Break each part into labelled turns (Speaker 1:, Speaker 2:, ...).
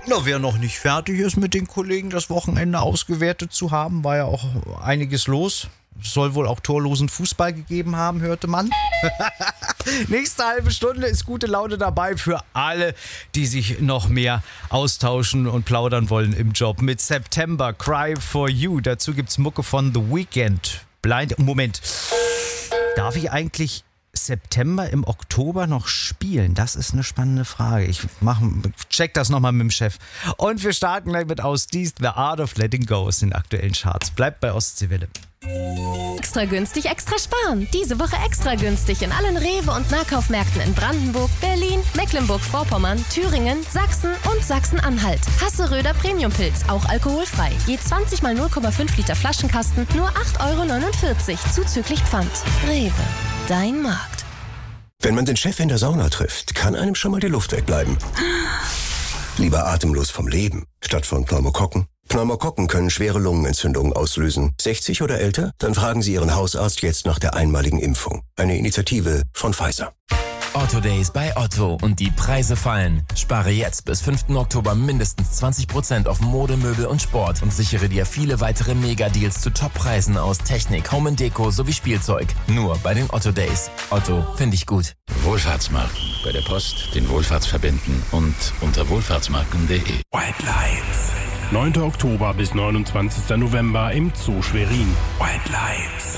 Speaker 1: Na, wer noch nicht fertig ist mit den Kollegen, das Wochenende ausgewertet zu haben, war ja auch einiges los. Es soll wohl auch torlosen Fußball gegeben haben, hörte man. Nächste halbe Stunde ist gute Laune dabei für alle, die sich noch mehr austauschen und plaudern wollen im Job. Mit September, Cry for You. Dazu gibt's Mucke von The Weeknd. Moment. Darf ich eigentlich September im Oktober noch spielen? Das ist eine spannende Frage. Ich check das nochmal mit dem Chef. Und wir starten gleich mit aus dies The Art of Letting Go aus den aktuellen Charts. Bleibt bei Ostseewelle.
Speaker 2: Extra günstig, extra sparen. Diese Woche extra günstig in allen Rewe- und Nahkaufmärkten in Brandenburg, Berlin, Mecklenburg-Vorpommern, Thüringen, Sachsen und Sachsen-Anhalt. Hasseröder Premiumpilz, auch alkoholfrei. Je 20 mal 0,5 Liter Flaschenkasten, nur 8,49 € zuzüglich Pfand. Rewe, dein Markt.
Speaker 3: Wenn man den Chef in der Sauna trifft, kann einem schon mal die Luft wegbleiben. Lieber atemlos vom Leben, statt von Pneumokokken. Pneumokokken können schwere Lungenentzündungen auslösen. 60 oder älter? Dann fragen Sie Ihren Hausarzt jetzt nach der einmaligen Impfung. Eine Initiative von Pfizer.
Speaker 4: Otto Days bei Otto und die Preise fallen. Spare jetzt bis 5. Oktober mindestens 20% auf Mode, Möbel und Sport und sichere dir viele weitere Mega-Deals zu Top-Preisen aus Technik, Home & Deko sowie Spielzeug. Nur bei den Otto Days. Otto, finde ich gut.
Speaker 5: Wohlfahrtsmarken. Bei der Post den Wohlfahrtsverbänden und unter wohlfahrtsmarken.de.
Speaker 6: White Lights. 9. Oktober bis 29. November im Zoo Schwerin. White Lights.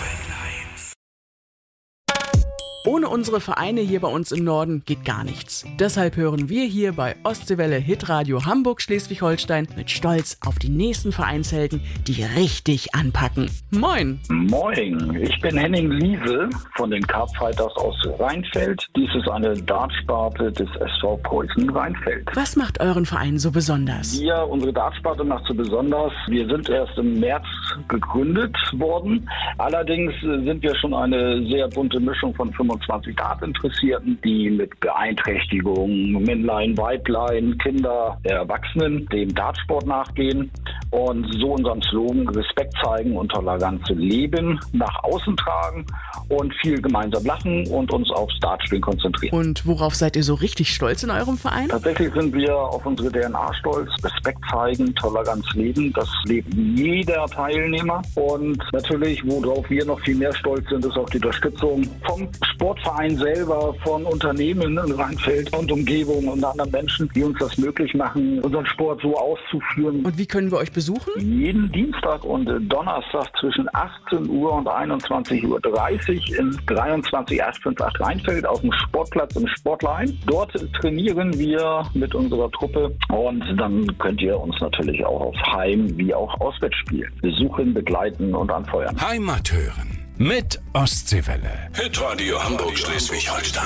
Speaker 7: Ohne unsere Vereine hier bei uns im Norden geht gar nichts. Deshalb hören wir hier bei Ostseewelle Hitradio Hamburg-Schleswig-Holstein mit Stolz auf die nächsten Vereinshelden, die richtig anpacken. Moin!
Speaker 8: Moin, ich bin Henning Liese von den Carpfighters aus Rheinfeld. Dies ist eine Dartsparte des SV Preußen Rheinfeld.
Speaker 7: Was macht euren Verein so besonders?
Speaker 8: Unsere Dartsparte macht so besonders. Wir sind erst im März gegründet worden. Allerdings sind wir schon eine sehr bunte Mischung von 25 Dartinteressierten, die mit Beeinträchtigungen, Männlein, Weiblein, Kinder, Erwachsenen dem Dartsport nachgehen und so unseren Slogan Respekt zeigen und Toleranz leben nach außen tragen und viel gemeinsam lachen und uns aufs Dartspielen konzentrieren.
Speaker 7: Und worauf seid ihr so richtig stolz in eurem Verein?
Speaker 8: Tatsächlich sind wir auf unsere DNA stolz. Respekt zeigen, Toleranz leben, das lebt jeder Teilnehmer. Und natürlich, worauf wir noch viel mehr stolz sind, ist auf die Unterstützung vom Sportverein selber, von Unternehmen in Rheinfeld und Umgebung und anderen Menschen, die uns das möglich machen, unseren Sport so auszuführen.
Speaker 7: Und wie können wir euch besuchen?
Speaker 8: Jeden Dienstag und Donnerstag zwischen 18 Uhr und 21:30 Uhr in 23858 Rheinfeld auf dem Sportplatz im Sportlein. Dort trainieren wir mit unserer Truppe und dann könnt ihr uns natürlich auch auf Heim- wie auch Auswärtsspielen besuchen, begleiten und anfeuern.
Speaker 6: Heimat hören mit Ostseewelle.
Speaker 3: Hitradio Hamburg-Schleswig-Holstein.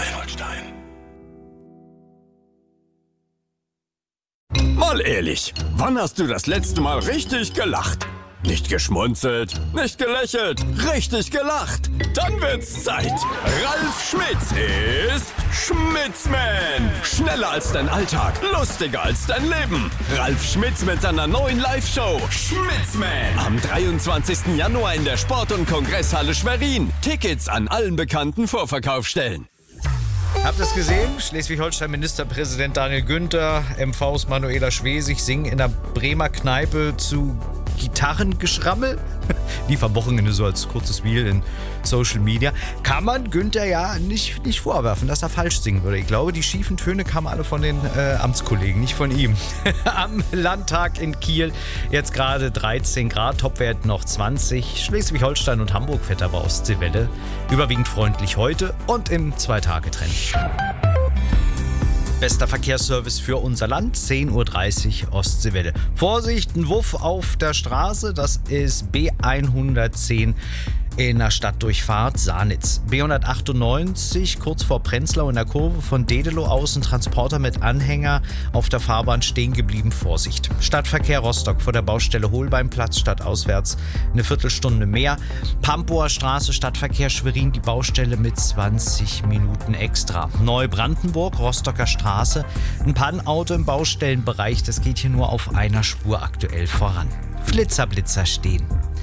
Speaker 9: Mal ehrlich, wann hast du das letzte Mal richtig gelacht? Nicht geschmunzelt, nicht gelächelt, richtig gelacht. Dann wird's Zeit. Ralf Schmitz ist Schmitzman. Schneller als dein Alltag, lustiger als dein Leben. Ralf Schmitz mit seiner neuen Live-Show Schmitzman. Am 23. Januar in der Sport- und Kongresshalle Schwerin. Tickets an allen bekannten Vorverkaufsstellen.
Speaker 1: Habt ihr es gesehen? Schleswig-Holstein-Ministerpräsident Daniel Günther, MVs Manuela Schwesig singen in der Bremer Kneipe zu Gitarrengeschrammel. Lief am Wochenende so als kurzes Reel in Social Media. Kann man Günther ja nicht vorwerfen, dass er falsch singen würde. Ich glaube, die schiefen Töne kamen alle von den Amtskollegen, nicht von ihm. Am Landtag in Kiel jetzt gerade 13 Grad, Topwert noch 20. Schleswig-Holstein und Hamburg fährt aber Ostseewelle. Überwiegend freundlich heute und im 2-Tage-Trend. Bester Verkehrsservice für unser Land, 10:30 Uhr Ostseewelle. Vorsicht, ein Wuff auf der Straße, das ist B110 in der Stadtdurchfahrt Sahnitz. B198 kurz vor Prenzlau in der Kurve von Dedelow aus ein Transporter mit Anhänger auf der Fahrbahn stehen geblieben. Vorsicht. Stadtverkehr Rostock vor der Baustelle Holbeinplatz stadtauswärts eine Viertelstunde mehr. Pampower Straße Stadtverkehr Schwerin die Baustelle mit 20 Minuten extra. Neubrandenburg Rostocker Straße ein Pannauto im Baustellenbereich. Das geht hier nur auf einer Spur aktuell voran. Flitzer stehen.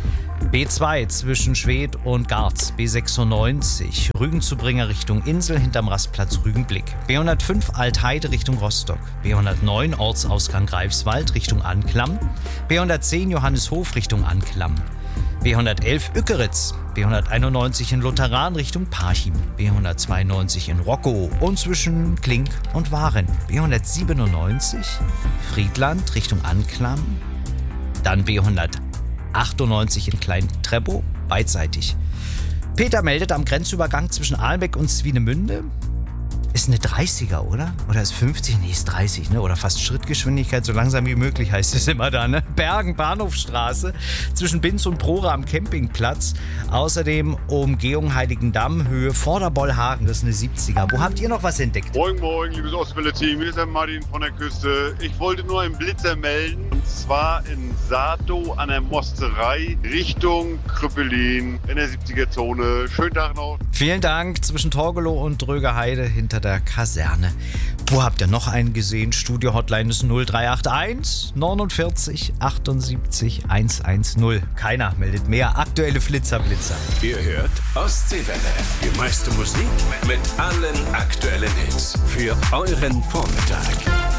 Speaker 1: B2 zwischen Schwedt und Garz, B96, Rügen zu Bringer Richtung Insel hinterm Rastplatz Rügenblick, B105 Altheide Richtung Rostock, B109 Ortsausgang Greifswald Richtung Anklam, B110 Johanneshof Richtung Anklam, B111 Ückeritz, B191 in Lutheran Richtung Parchim, B192 in Rockow und zwischen Klink und Waren, B197 Friedland Richtung Anklam, dann B198 in Klein-Treppow, beidseitig. Peter meldet am Grenzübergang zwischen Ahlbeck und Swinemünde. Ist eine 30er, oder? Oder ist 50? Nee, ist 30, ne? Oder fast Schrittgeschwindigkeit, so langsam wie möglich heißt es immer da, ne? Bergen, Bahnhofstraße, zwischen Binz und Prora am Campingplatz. Außerdem Umgehung Heiligendamm, Höhe Vorderbollhagen, das ist eine 70er. Wo habt ihr noch was entdeckt?
Speaker 10: Moin, moin, liebes Ostwelle-Team, hier ist der Martin von der Küste. Ich wollte nur einen Blitzer melden, und zwar in Sato an der Mosterei Richtung Krüppelin in der 70er-Zone. Schönen Tag noch.
Speaker 1: Vielen Dank, zwischen Torgelow und Drögerheide hinter der Kaserne. Wo habt ihr noch einen gesehen? Studio-Hotline ist 0381 49 78 110. Keiner meldet mehr. Aktuelle Flitzer-Blitzer.
Speaker 3: Ihr hört Ostseewelle. Die meiste Musik mit allen aktuellen Hits für euren Vormittag.